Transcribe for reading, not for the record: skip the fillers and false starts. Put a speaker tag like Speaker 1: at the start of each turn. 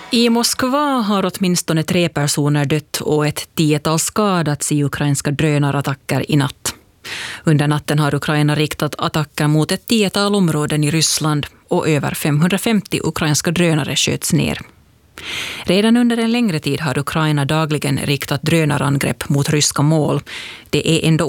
Speaker 1: I Moskva har åtminstone 3 personer dött och ett 10-tal skadats i ukrainska drönarattacker i natt. Under natten har Ukraina riktat attacker mot ett 10-tal områden i Ryssland och över 550 ukrainska drönare sköts ner. Redan under en längre tid har Ukraina dagligen riktat drönarangrepp mot ryska mål. Det är ändå